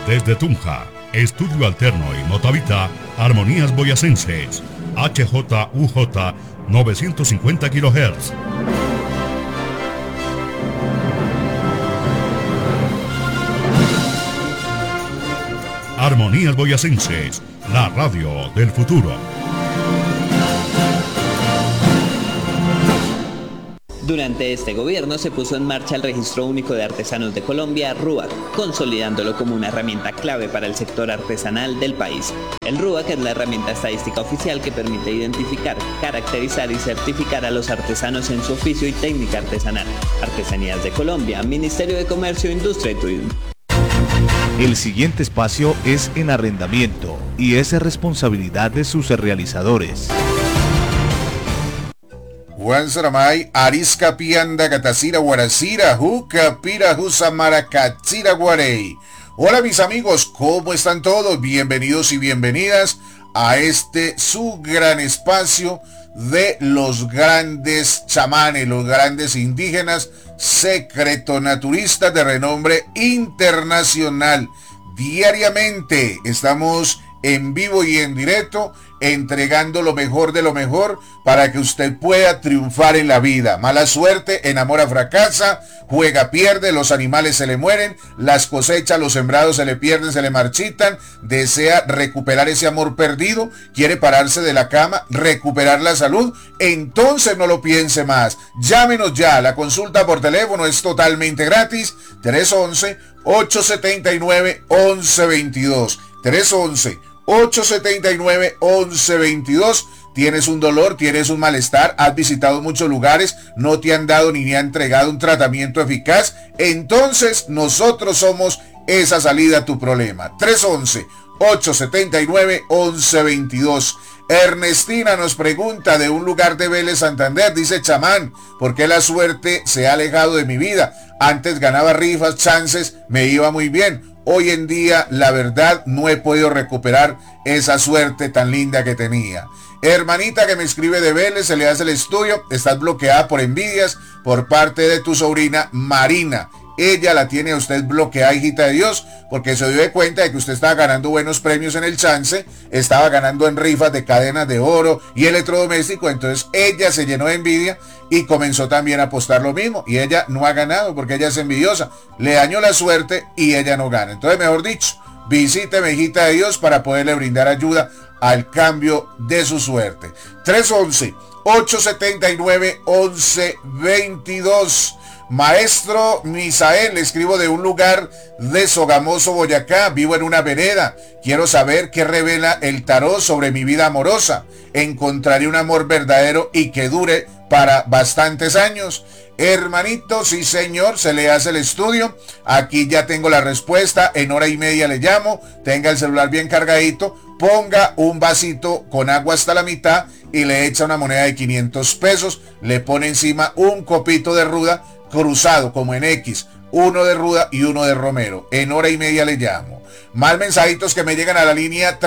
Desde Tunja, Estudio Alterno y Motavita, Armonías Boyacenses, HJUJ 950 kHz. Armonías Boyacenses, la radio del futuro. Durante este gobierno se puso en marcha el Registro Único de Artesanos de Colombia, RUAC, consolidándolo como una herramienta clave para el sector artesanal del país. El RUAC es la herramienta estadística oficial que permite identificar, caracterizar y certificar a los artesanos en su oficio y técnica artesanal. Artesanías de Colombia, Ministerio de Comercio, Industria y Turismo. El siguiente espacio es en arrendamiento y es responsabilidad de sus realizadores. Juan Saramay, Arisca Pianda, Gatacira, Guaracira, Juca, Pira, Jusamara, Cachira, Guarey. Hola mis amigos, ¿cómo están todos? Bienvenidos y bienvenidas a su gran espacio de los grandes chamanes, los grandes indígenas, secretonaturistas de renombre internacional. Diariamente estamos en vivo y en directo, entregando lo mejor de lo mejor para que usted pueda triunfar en la vida. Mala suerte, enamora, fracasa, juega, pierde, los animales se le mueren, las cosechas, los sembrados se le pierden, se le marchitan, desea recuperar ese amor perdido, quiere pararse de la cama, recuperar la salud, entonces no lo piense más. Llámenos ya, la consulta por teléfono es totalmente gratis, 311-879-1122, 311-879-1122. Tienes un dolor, tienes un malestar, has visitado muchos lugares, no te han dado ni han entregado un tratamiento eficaz, entonces nosotros somos esa salida a tu problema. 311-879-1122. Ernestina nos pregunta de un lugar de Vélez, Santander, dice: chamán, ¿por qué la suerte se ha alejado de mi vida? Antes ganaba rifas, chances, me iba muy bien. Hoy en día, la verdad, no he podido recuperar esa suerte tan linda que tenía. Hermanita que me escribe de Vélez, se le hace el estudio, estás bloqueada por envidias por parte de tu sobrina Marina. Ella la tiene a usted bloqueada, hijita de Dios, porque se dio de cuenta de que usted estaba ganando buenos premios en el chance, estaba ganando en rifas de cadenas de oro y electrodomésticos, entonces ella se llenó de envidia y comenzó también a apostar lo mismo, y ella no ha ganado porque ella es envidiosa, le dañó la suerte y ella no gana. Entonces, mejor dicho, visíteme, hijita de Dios, para poderle brindar ayuda al cambio de su suerte. 311-879-1122. Maestro Misael, le escribo de un lugar de Sogamoso, Boyacá, vivo en una vereda, quiero saber qué revela el tarot sobre mi vida amorosa. Encontraré un amor verdadero y que dure para bastantes años. Hermanito, sí señor, se le hace el estudio, aquí ya tengo la respuesta, en hora y media le llamo, tenga el celular bien cargadito, ponga un vasito con agua hasta la mitad y le echa una moneda de 500 pesos, le pone encima un copito de ruda cruzado como en X, uno de ruda y uno de romero. En hora y media le llamo. Más mensajitos que me llegan a la línea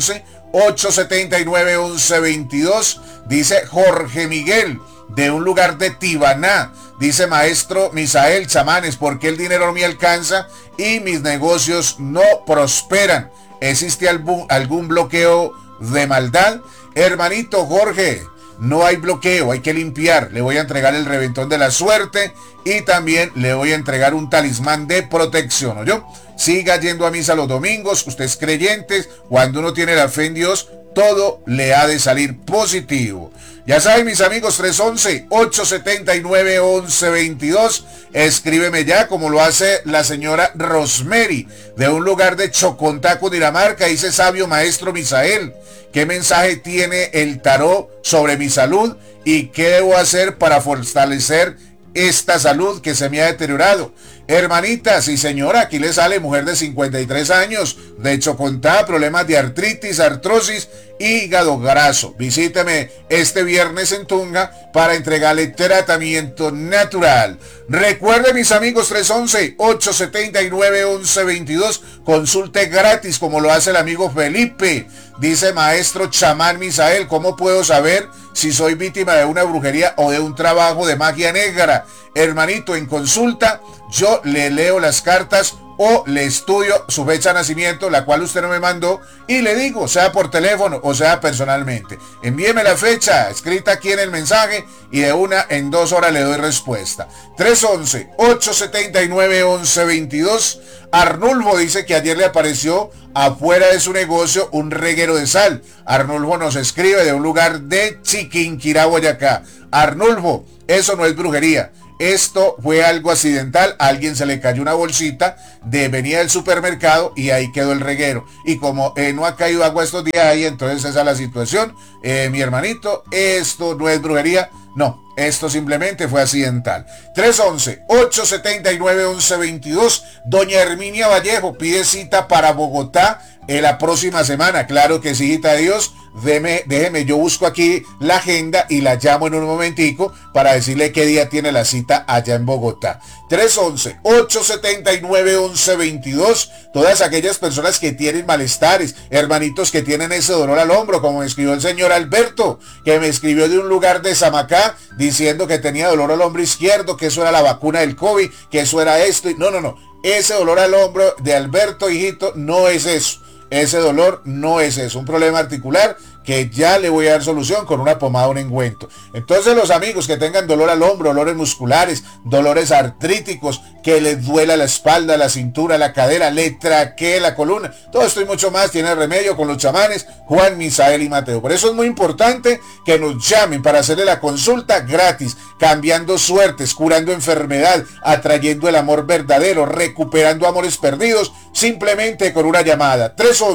311-879-1122. Dice Jorge Miguel de un lugar de Tibaná. Dice: maestro Misael, chamanes, ¿por qué el dinero no me alcanza y mis negocios no prosperan? ¿Existe algún bloqueo de maldad? Hermanito Jorge, no hay bloqueo, hay que limpiar. Le voy a entregar el reventón de la suerte y también le voy a entregar un talismán de protección, ¿oyó? Siga yendo a misa los domingos, usted es creyente, cuando uno tiene la fe en Dios, todo le ha de salir positivo. Ya saben, mis amigos, 311-879-1122. Escríbeme ya, como lo hace la señora Rosemary, de un lugar de Chocontá, Cundinamarca. Dice: sabio maestro Misael, ¿qué mensaje tiene el tarot sobre mi salud y qué debo hacer para fortalecer esta salud que se me ha deteriorado? Hermanita, sí señora, aquí le sale mujer de 53 años, de Chocontá, problemas de artritis, artrosis, hígado graso. Visíteme este viernes en Tunga para entregarle tratamiento natural. Recuerde, mis amigos, 311-879-1122, consulte gratis como lo hace el amigo Felipe. Dice: maestro chamán Misael, ¿cómo puedo saber si soy víctima de una brujería o de un trabajo de magia negra? Hermanito, en consulta yo le leo las cartas o le estudio su fecha de nacimiento, la cual usted no me mandó, y le digo, sea por teléfono o sea personalmente. Envíeme la fecha escrita aquí en el mensaje y de una en 2 horas le doy respuesta. 311-879-1122. Arnulfo dice que ayer le apareció afuera de su negocio un reguero de sal. Arnulfo nos escribe de un lugar de Chiquinquirá, Boyacá. Arnulfo, eso no es brujería. Esto fue algo accidental, a alguien se le cayó una bolsita venía del supermercado y ahí quedó el reguero. Y como no ha caído agua estos días ahí, entonces esa es la situación. Mi hermanito, esto no es brujería, no, esto simplemente fue accidental. 311-879-1122. Doña Herminia Vallejo pide cita para Bogotá la próxima semana. Claro que sí, hijita de Dios. Déjeme, yo busco aquí la agenda y la llamo en un momentico para decirle qué día tiene la cita allá en Bogotá. 311-879-1122. Todas aquellas personas que tienen malestares, hermanitos que tienen ese dolor al hombro, como me escribió el señor Alberto, que me escribió de un lugar de Samacá diciendo que tenía dolor al hombro izquierdo, que eso era la vacuna del COVID, que eso era esto. No. Ese dolor al hombro de Alberto, hijito, no es eso. Ese dolor no es eso, un problema articular que ya le voy a dar solución con una pomada, un ungüento. Entonces los amigos que tengan dolor al hombro, dolores musculares, dolores artríticos, que les duela la espalda, la cintura, la cadera, le traquee la columna, todo esto y mucho más tiene remedio con los chamanes Juan, Misael y Mateo. Por eso es muy importante que nos llamen para hacerle la consulta gratis, cambiando suertes, curando enfermedad, atrayendo el amor verdadero, recuperando amores perdidos, simplemente con una llamada.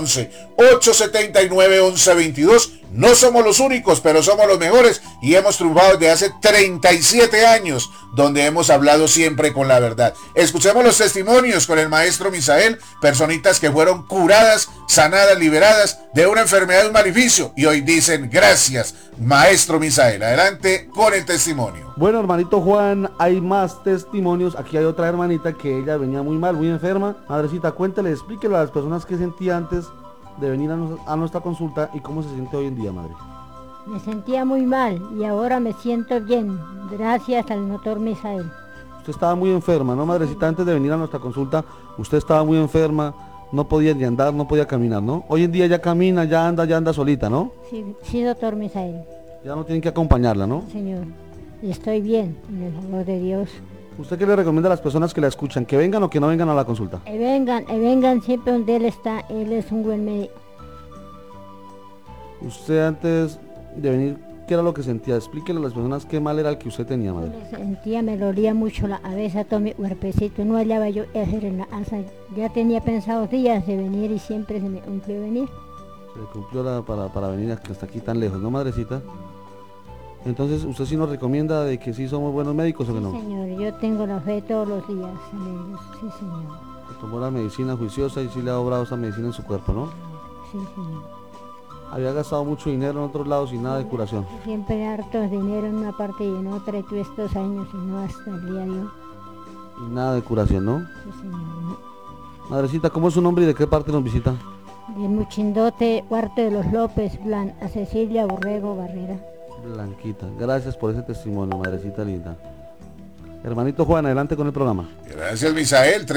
311-879-1122. No somos los únicos, pero somos los mejores y hemos triunfado desde hace 37 años, donde hemos hablado siempre con la verdad. Escuchemos los testimonios con el maestro Misael, personitas que fueron curadas, sanadas, liberadas de una enfermedad, de un maleficio, y hoy dicen gracias, maestro Misael. Adelante con el testimonio. Bueno, hermanito Juan, hay más testimonios. Aquí hay otra hermanita que ella venía muy mal, muy enferma. Madrecita, cuéntele, explíquelo a las personas que sentía antes de venir a nuestra consulta y cómo se siente hoy en día, madre. Me sentía muy mal y ahora me siento bien, gracias al doctor Misael. Usted estaba muy enferma, ¿no, madrecita? Antes de venir a nuestra consulta, usted estaba muy enferma, no podía ni andar, no podía caminar, ¿no? Hoy en día ya camina, ya anda solita, ¿no? Sí, doctor Misael. Ya no tienen que acompañarla, ¿no? Señor, y estoy bien, en el favor de Dios. ¿Usted qué le recomienda a las personas que la escuchan? ¿Que vengan o que no vengan a la consulta? Vengan siempre donde él está, él es un buen médico. Usted antes de venir, ¿qué era lo que sentía? Explíquele a las personas qué mal era el que usted tenía, madre. Me dolía mucho la cabeza, todo mi cuerpecito, no hallaba yo hacer en la casa. Ya tenía pensado días de venir y siempre se me cumplió venir. Se le cumplió para venir hasta aquí tan lejos, ¿no, madrecita? Entonces, ¿usted sí nos recomienda de que sí somos buenos médicos o que no? Sí, señor, yo tengo la fe todos los días en ellos, sí, señor. Tomó la medicina juiciosa y sí le ha obrado esa medicina en su cuerpo, ¿no? Sí, señor. Había gastado mucho dinero en otros lados y nada de curación. Siempre harto dinero en una parte y en otra, y tuve estos años y no hasta el día de hoy. Y nada de curación, ¿no? Sí, señor. No. Madrecita, ¿cómo es su nombre y de qué parte nos visita? De Muchindote, Cuarto de los López, a Cecilia Borrego Barrera. Blanquita, gracias por ese testimonio, madrecita linda. Hermanito Juan, adelante con el programa. Gracias, Misael.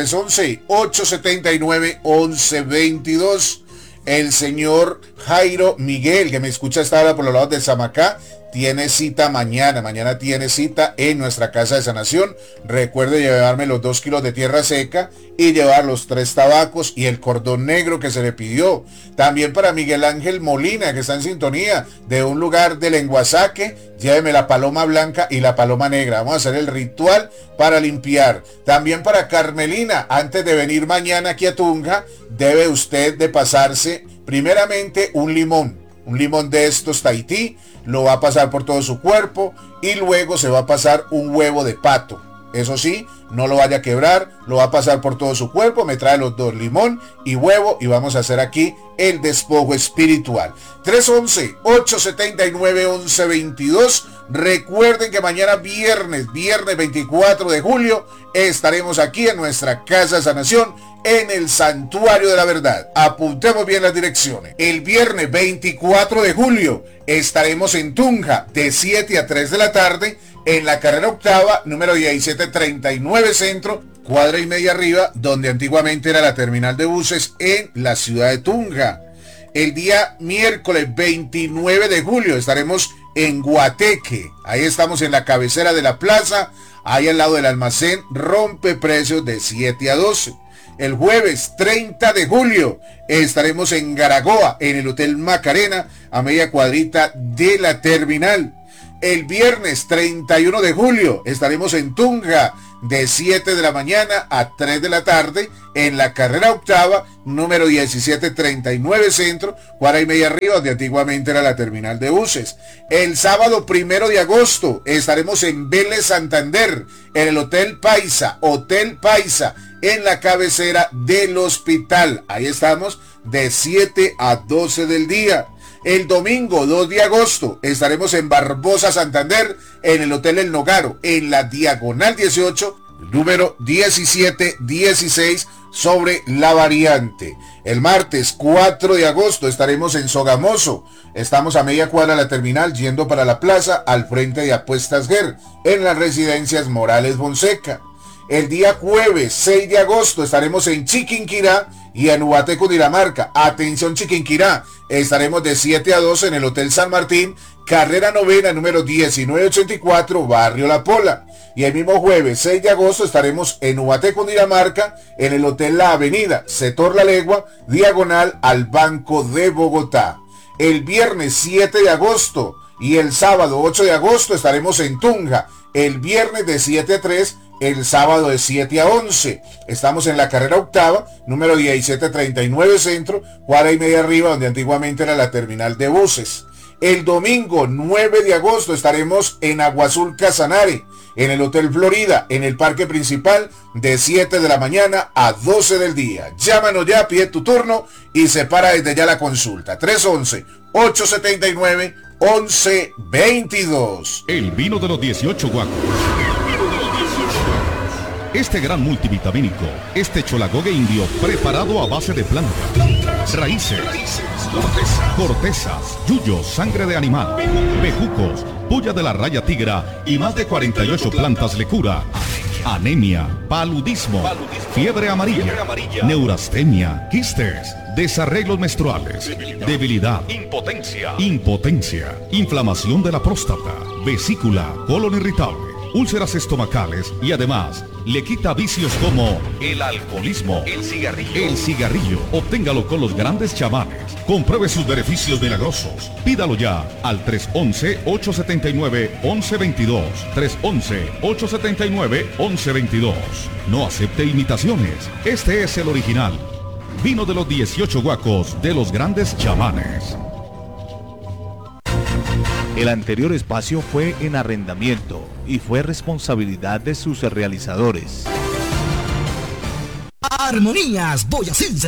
311-879-1122. El señor Jairo Miguel, que me escucha hasta ahora por los lados de Samacá, tiene cita mañana tiene cita en nuestra casa de sanación. Recuerde llevarme los 2 kilos de tierra seca y llevar los 3 tabacos y el cordón negro que se le pidió. También para Miguel Ángel Molina, que está en sintonía de un lugar de Lenguasaque, lléveme la paloma blanca y la paloma negra. Vamos a hacer el ritual para limpiar. También para Carmelina, antes de venir mañana aquí a Tunja, debe usted de pasarse primeramente un limón de estos Tahití, lo va a pasar por todo su cuerpo y luego se va a pasar un huevo de pato. Eso sí, no lo vaya a quebrar, lo va a pasar por todo su cuerpo, me trae los 2, limón y huevo, y vamos a hacer aquí el despojo espiritual. 311-879-1122. Recuerden que mañana viernes 24 de julio, estaremos aquí en nuestra Casa de Sanación, en el Santuario de la Verdad. Apuntemos bien las direcciones. El viernes 24 de julio estaremos en Tunja de 7 a 3 de la tarde en la carrera octava, número 1739 Centro, cuadra y media arriba, donde antiguamente era la terminal de buses en la ciudad de Tunja. El día miércoles 29 de julio estaremos en Guateque. Ahí estamos en la cabecera de la plaza, ahí al lado del almacén Rompeprecios de 7 a 12. El jueves 30 de julio estaremos en Garagoa, en el Hotel Macarena, a media cuadrita de la terminal. El viernes 31 de julio estaremos en Tunja, de 7 de la mañana a 3 de la tarde, en la carrera octava, número 1739 Centro, cuadra y media arriba, donde antiguamente era la terminal de buses. El sábado 1 de agosto estaremos en Vélez, Santander, en el Hotel Paisa, en la cabecera del hospital. Ahí estamos de 7 a 12 del día. El domingo 2 de agosto estaremos en Barbosa, Santander, en el Hotel El Nogaro, en la diagonal 18, número 1716, sobre la variante. El martes 4 de agosto estaremos en Sogamoso. Estamos a media cuadra de la terminal yendo para la plaza, al frente de Apuestas GER, en las residencias Morales Fonseca. El día jueves 6 de agosto estaremos en Chiquinquirá y en Ubaté, Cundinamarca. Atención Chiquinquirá, estaremos de 7 a 12 en el Hotel San Martín, carrera novena, número 1984, Barrio La Pola. Y el mismo jueves 6 de agosto estaremos en Ubaté, Cundinamarca, en el Hotel La Avenida, sector La Legua, diagonal al Banco de Bogotá. El viernes 7 de agosto y el sábado 8 de agosto estaremos en Tunja. El viernes de 7 a 3, el sábado de 7 a 11. Estamos en la carrera octava, número 1739 Centro, cuadra y media arriba, donde antiguamente era la terminal de buses. El domingo 9 de agosto estaremos en Agua Azul Casanare, en el Hotel Florida, en el parque principal, de 7 de la mañana a 12 del día. Llámanos ya, pide tu turno y separa desde ya la consulta. 311-879-1122. El vino de los 18 guacos. Este gran multivitamínico, este cholagogue indio preparado a base de plantas, raíces, cortezas, yuyos, sangre de animal, bejucos, puya de la raya tigra y más de 48 plantas le cura. Anemia, paludismo, fiebre amarilla, neurastenia, quistes, desarreglos menstruales, debilidad, impotencia, inflamación de la próstata, vesícula, colon irritable, úlceras estomacales y además le quita vicios como el alcoholismo, el cigarrillo. Obténgalo con los grandes chamanes. Compruebe sus beneficios milagrosos. Pídalo ya al 311-879-1122. 311-879-1122. No acepte imitaciones. Este es el original. Vino de los 18 guacos de los grandes chamanes. El anterior espacio fue en arrendamiento y fue responsabilidad de sus realizadores. Armonías Boyacense.